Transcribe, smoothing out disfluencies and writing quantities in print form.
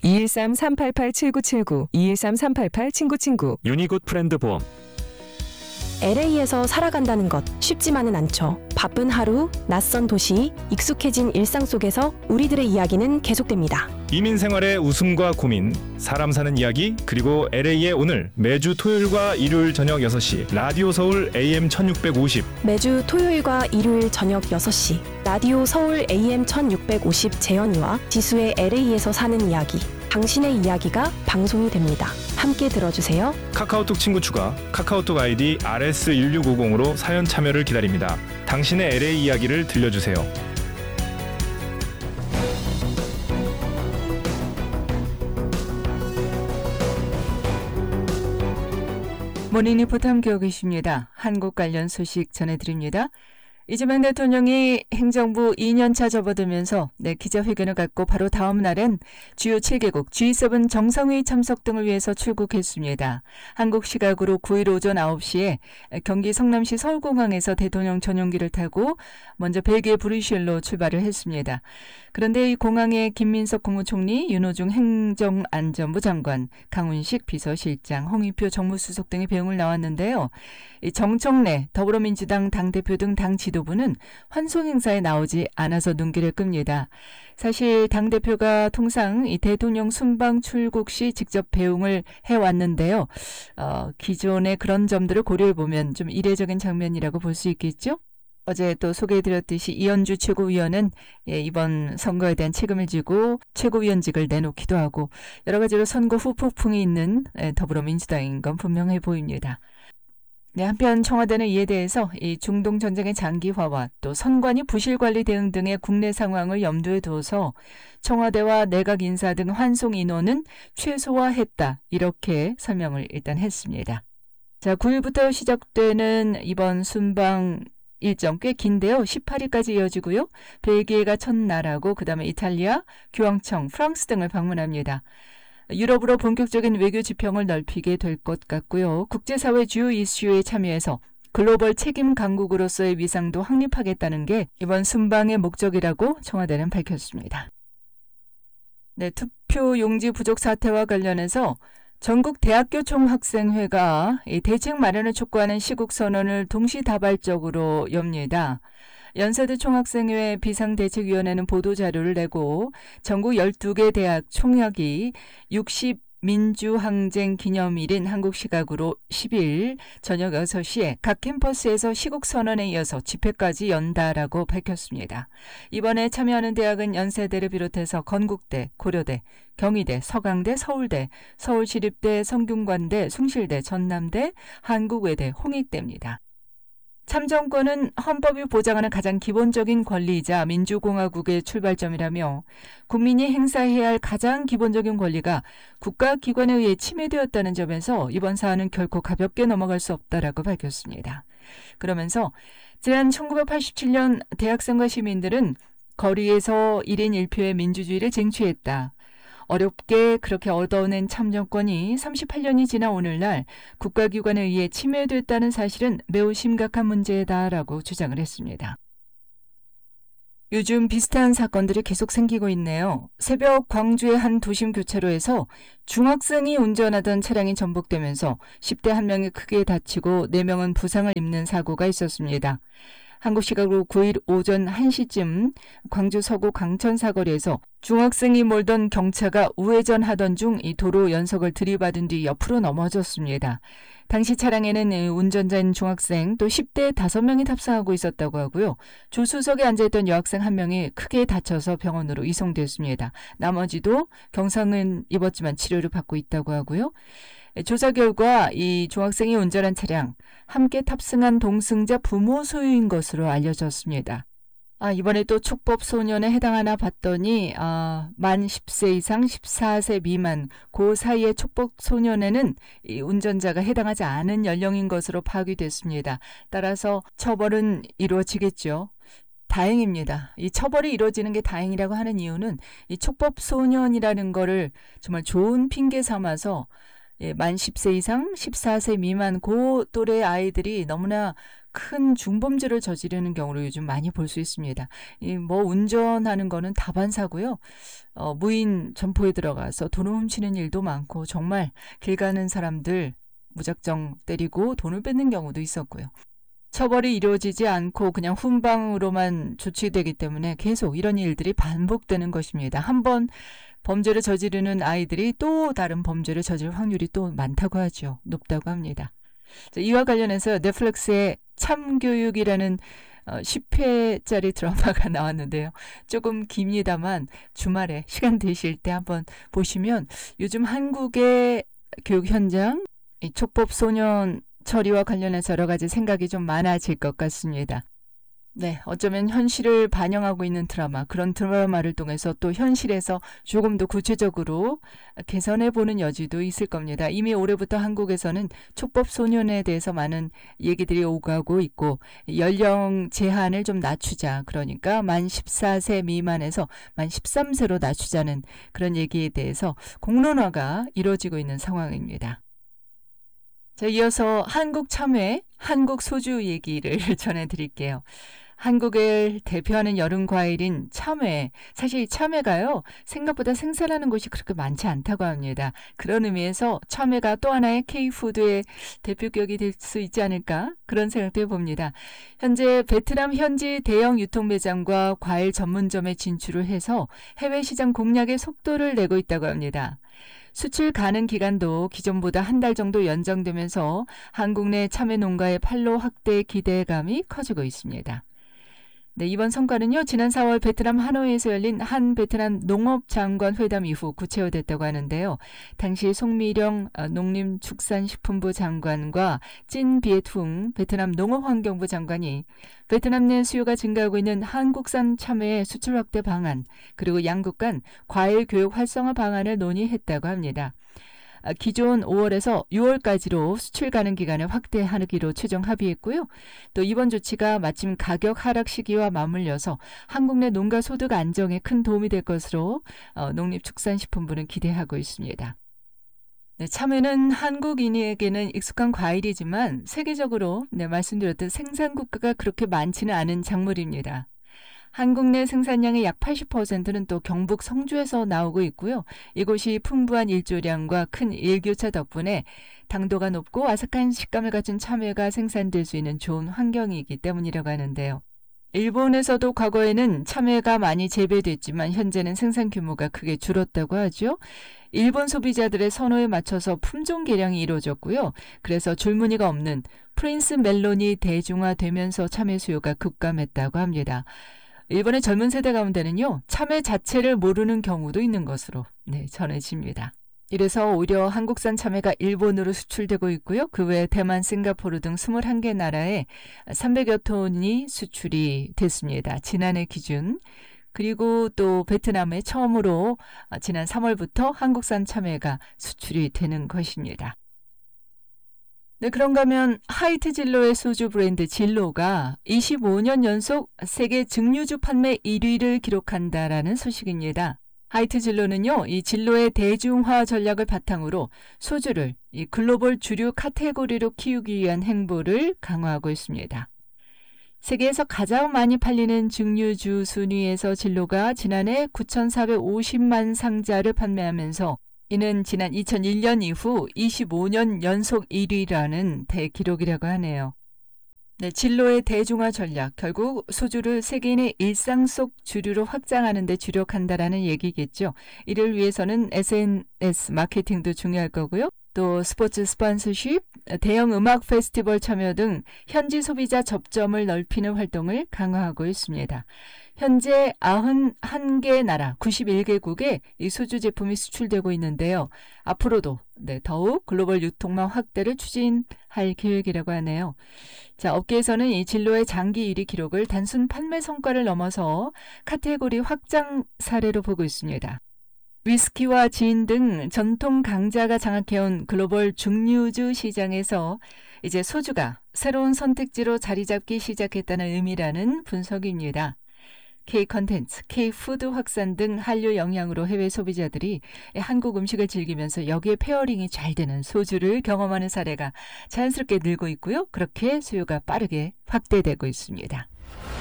213-388-7979, 213-388-친구친구. 유니굿 프렌드 보험. LA에서 살아간다는 것 쉽지만은 않죠. 바쁜 하루, 낯선 도시, 익숙해진 일상 속에서 우리들의 이야기는 계속됩니다. 이민 생활의 웃음과 고민, 사람 사는 이야기, 그리고 LA의 오늘, 매주 토요일과 일요일 저녁 6시 라디오 서울 AM 1650. 매주 토요일과 일요일 저녁 6시 라디오 서울 AM 1650 재현이와 지수의 LA에서 사는 이야기, 당신의 이야기가 방송이 됩니다. 함께 들어주세요. 카카오톡 친구 추가, 카카오톡 아이디 RS1650으로 사연 참여를 기다립니다. 당신의 LA 이야기를 들려주세요. 모닝 리포터 함께하고 계십니다. 한국 관련 소식 전해드립니다. 이재명 대통령이 행정부 2년차 접어들면서 기자회견을 갖고 바로 다음 날엔 주요 7개국 G7 정상회의 참석 등을 위해서 출국했습니다. 한국 시각으로 9일 오전 9시에 경기 성남시 서울공항에서 대통령 전용기를 타고 먼저 벨기에 브뤼셀로 출발을 했습니다. 그런데 이 공항에 김민석 국무총리, 윤호중 행정안전부 장관, 강훈식 비서실장, 홍익표 정무수석 등의 배웅을 나왔는데요. 이 정청래 더불어민주당 당대표 등 당 지도부는 환송 행사에 나오지 않아서 눈길을 끕니다. 사실 당대표가 통상 이 대통령 순방 출국 시 직접 배웅을 해왔는데요. 기존의 그런 점들을 고려해보면 좀 이례적인 장면이라고 볼 수 있겠죠? 어제 또 소개해드렸듯이 이현주 최고위원은 이번 선거에 대한 책임을 지고 최고위원직을 내놓기도 하고 여러 가지로 선거 후 폭풍이 있는 더불어민주당인 건 분명해 보입니다. 한편 청와대는 이에 대해서 이 중동 전쟁의 장기화와 또 선관위 부실관리 대응 등의 국내 상황을 염두에 둬서 청와대와 내각 인사 등 환송 인원은 최소화했다. 이렇게 설명을 일단 했습니다. 자, 9일부터 시작되는 이번 순방 일정 꽤 긴데요. 18일까지 이어지고요. 벨기에가 첫날하고 그다음에 이탈리아, 교황청, 프랑스 등을 방문합니다. 유럽으로 본격적인 외교 지평을 넓히게 될 것 같고요. 국제사회 주요 이슈에 참여해서 글로벌 책임 강국으로서의 위상도 확립하겠다는 게 이번 순방의 목적이라고 청와대는 밝혔습니다. 투표 용지 부족 사태와 관련해서 전국 대학교 총학생회가 대책 마련을 촉구하는 시국선언을 동시다발적으로 엽니다. 연세대 총학생회 비상대책위원회는 보도자료를 내고 전국 12개 대학 총학이 60 민주항쟁 기념일인 한국 시각으로 10일 저녁 6시에 각 캠퍼스에서 시국선언에 이어서 집회까지 연다라고 밝혔습니다. 이번에 참여하는 대학은 연세대를 비롯해서 건국대, 고려대, 경희대, 서강대, 서울대, 서울시립대, 성균관대, 숭실대, 전남대, 한국외대, 홍익대입니다. 참정권은 헌법이 보장하는 가장 기본적인 권리이자 민주공화국의 출발점이라며 국민이 행사해야 할 가장 기본적인 권리가 국가기관에 의해 침해되었다는 점에서 이번 사안은 결코 가볍게 넘어갈 수 없다라고 밝혔습니다. 그러면서 지난 1987년 대학생과 시민들은 거리에서 1인 1표의 민주주의를 쟁취했다. 어렵게 그렇게 얻어낸 참정권이 38년이 지난 오늘날 국가기관에 의해 침해됐다는 사실은 매우 심각한 문제다라고 주장을 했습니다. 요즘 비슷한 사건들이 계속 생기고 있네요. 새벽 광주의 한 도심 교차로에서 중학생이 운전하던 차량이 전복되면서 10대 1명이 크게 다치고 4명은 부상을 입는 사고가 있었습니다. 한국 시각으로 9일 오전 1시쯤 광주 서구 강천 사거리에서 중학생이 몰던 경차가 우회전하던 중 이 도로 연석을 들이받은 뒤 옆으로 넘어졌습니다. 당시 차량에는 운전자인 중학생 또 10대 5명이 탑승하고 있었다고 하고요. 조수석에 앉아있던 여학생 1명이 크게 다쳐서 병원으로 이송됐습니다. 나머지도 경상은 입었지만 치료를 받고 있다고 하고요. 조사 결과 이 중학생이 운전한 차량 함께 탑승한 동승자 부모 소유인 것으로 알려졌습니다. 이번에 또 촉법 소년에 해당하나 봤더니 만 10세 이상 14세 미만 그 사이의 촉법 소년에는 이 운전자가 해당하지 않은 연령인 것으로 파악이 됐습니다. 따라서 처벌은 이루어지겠죠. 다행입니다. 이 처벌이 이루어지는 게 다행이라고 하는 이유는 이 촉법 소년이라는 거를 정말 좋은 핑계 삼아서 만 10세 이상 14세 미만 그 또래 아이들이 너무나 큰 중범죄를 저지르는 경우를 요즘 많이 볼 수 있습니다. 운전하는 거는 다반사고요. 무인 점포에 들어가서 돈을 훔치는 일도 많고 정말 길 가는 사람들 무작정 때리고 돈을 뺏는 경우도 있었고요. 처벌이 이루어지지 않고 그냥 훈방으로만 조치되기 때문에 계속 이런 일들이 반복되는 것입니다. 한번 범죄를 저지르는 아이들이 또 다른 범죄를 저지를 확률이 또 많다고 하죠. 높다고 합니다. 이와 관련해서 넷플릭스의 참교육이라는 10회짜리 드라마가 나왔는데요. 조금 깁니다만 주말에 시간 되실 때 한번 보시면 요즘 한국의 교육 현장, 이 촉법 소년 처리와 관련해서 여러 가지 생각이 좀 많아질 것 같습니다. 네, 어쩌면 현실을 반영하고 있는 드라마, 그런 드라마를 통해서 또 현실에서 조금 더 구체적으로 개선해보는 여지도 있을 겁니다. 이미 올해부터 한국에서는 촉법 소년에 대해서 많은 얘기들이 오가고 있고 연령 제한을 좀 낮추자, 그러니까 만 14세 미만에서 만 13세로 낮추자는 그런 얘기에 대해서 공론화가 이루어지고 있는 상황입니다. 자, 이어서 한국 참외, 한국 소주 얘기를 전해드릴게요. 한국을 대표하는 여름 과일인 참외. 사실 이 참외가요, 생각보다 생산하는 곳이 그렇게 많지 않다고 합니다. 그런 의미에서 참외가 또 하나의 K푸드의 대표격이 될 수 있지 않을까? 그런 생각도 해봅니다. 현재 베트남 현지 대형 유통매장과 과일 전문점에 진출을 해서 해외 시장 공략에 속도를 내고 있다고 합니다. 수출 가능 기간도 기존보다 한 달 정도 연장되면서 한국 내 참외 농가의 판로 확대 기대감이 커지고 있습니다. 네, 이번 성과는요, 지난 4월 베트남 하노이에서 열린 한 베트남 농업장관 회담 이후 구체화됐다고 하는데요. 당시 송미령 농림축산식품부 장관과 찐 비에퉁 베트남 농업환경부 장관이 베트남 내 수요가 증가하고 있는 한국산 참외의 수출 확대 방안, 그리고 양국 간 과일 교육 활성화 방안을 논의했다고 합니다. 기존 5월에서 6월까지로 수출 가능 기간을 확대하기로 최종 합의했고요. 또 이번 조치가 마침 가격 하락 시기와 맞물려서 한국 내 농가 소득 안정에 큰 도움이 될 것으로 농림축산식품부는 기대하고 있습니다. 네, 참외는 한국인에게는 익숙한 과일이지만 세계적으로 말씀드렸듯 생산 국가가 그렇게 많지는 않은 작물입니다. 한국 내 생산량의 약 80%는 또 경북 성주에서 나오고 있고요. 이곳이 풍부한 일조량과 큰 일교차 덕분에 당도가 높고 아삭한 식감을 갖춘 참외가 생산될 수 있는 좋은 환경이기 때문이라고 하는데요. 일본에서도 과거에는 참외가 많이 재배됐지만 현재는 생산 규모가 크게 줄었다고 하죠. 일본 소비자들의 선호에 맞춰서 품종 개량이 이루어졌고요. 그래서 줄무늬가 없는 프린스 멜론이 대중화되면서 참외 수요가 급감했다고 합니다. 일본의 젊은 세대 가운데는요, 참외 자체를 모르는 경우도 있는 것으로 전해집니다. 이래서 오히려 한국산 참외가 일본으로 수출되고 있고요. 그 외에 대만, 싱가포르 등 21개 나라에 300여 톤이 수출이 됐습니다. 지난해 기준. 그리고 또 베트남에 처음으로 지난 3월부터 한국산 참외가 수출이 되는 것입니다. 네, 그런가 하면 하이트 진로의 소주 브랜드 진로가 25년 연속 세계 증류주 판매 1위를 기록한다라는 소식입니다. 하이트 진로는요, 이 진로의 대중화 전략을 바탕으로 소주를 이 글로벌 주류 카테고리로 키우기 위한 행보를 강화하고 있습니다. 세계에서 가장 많이 팔리는 증류주 순위에서 진로가 지난해 9,450만 상자를 판매하면서 이는 지난 2001년 이후 25년 연속 1위라는 대기록이라고 하네요. 네, 진로의 대중화 전략, 결국 소주를 세계인의 일상 속 주류로 확장하는 데 주력한다라는 얘기겠죠. 이를 위해서는 SNS 마케팅도 중요할 거고요. 또 스포츠 스폰서십, 대형 음악 페스티벌 참여 등 현지 소비자 접점을 넓히는 활동을 강화하고 있습니다. 현재 91개 나라 91개국에 이 소주 제품이 수출되고 있는데요. 앞으로도 더욱 글로벌 유통망 확대를 추진할 계획이라고 하네요. 자, 업계에서는 이 진로의 장기 1위 기록을 단순 판매 성과를 넘어서 카테고리 확장 사례로 보고 있습니다. 위스키와 진 등 전통 강자가 장악해온 글로벌 증류주 시장에서 이제 소주가 새로운 선택지로 자리 잡기 시작했다는 의미라는 분석입니다. K-컨텐츠, K-푸드 확산 등 한류 영향으로 해외 소비자들이 한국 음식을 즐기면서 여기에 페어링이 잘 되는 소주를 경험하는 사례가 자연스럽게 늘고 있고요. 그렇게 수요가 빠르게 확대되고 있습니다.